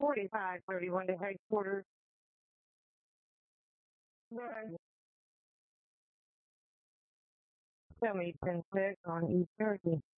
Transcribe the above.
4531 to headquarters. Bye. Tell me 10-6 on East Jersey.